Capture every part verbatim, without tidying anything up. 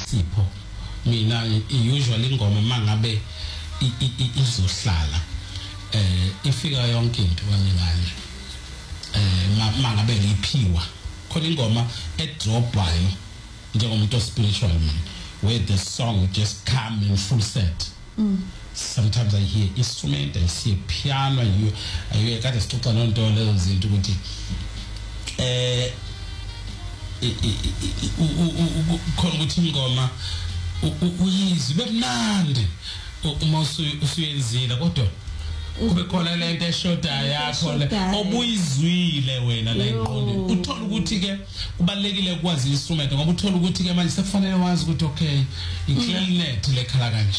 Sipho mina usually ingoma mangabe izohlala eh ifika yonke into kancane eh mangabe ngiphiwa khona ingoma edropwayo njengomuntu spiritual where the song just come in full set. Mm. Sometimes I hear instrument, I see a piano, you you got to stop on to lezo zinto ukuthi eh khona ukuthi ingoma uyizwe bemnandi uma usuyenzile kodwa kube khona lento eshoda yakho obuyizwile wena la eqondeni uthola ukuthi ke kubalekile ukwazi instrument ngoba uthola ukuthi ke manje sekufanele wazi ukuthi okay i-clarinet lekhala kanje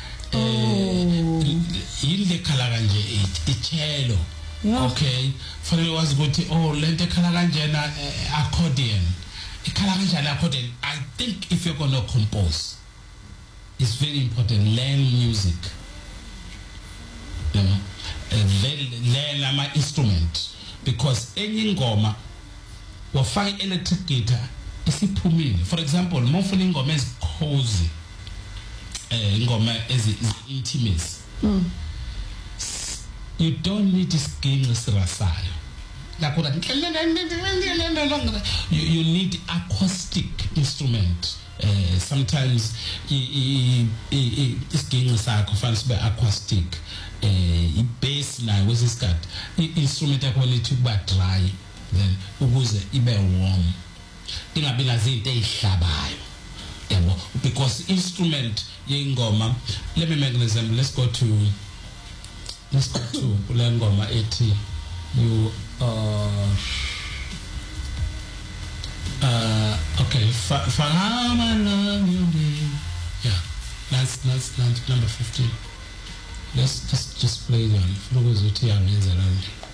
eh yile khala kanje ichelo okay fanele wazi ukuthi oh lento ekhala kanjena accordion ikhala kanjani accordion. I think if you're going to compose it's very important learn music. You know, uh, learn ama instrument because any ngoma wafaka electric guitar isiphumile. For example, mofuna ingoma ezikhozi eh ingoma ezi intimacy. Mm. You don't need isigingqi sirasayo. Like you you need acoustic instrument. Uh, sometimes isigingqi sakho fanele sibe acoustic. Eh i-bass nayo wesisikhathi i-instrument yakho lithi kuba dry then ukuze ibe warm ingabi nazinto ezihlabayo yabo because instrument yengoma let me make an example. Let's go to let's go to kule ngoma ethi you are uh okay Fahama love you yeah that's that's number fifteen. Let's just just play them. For those who are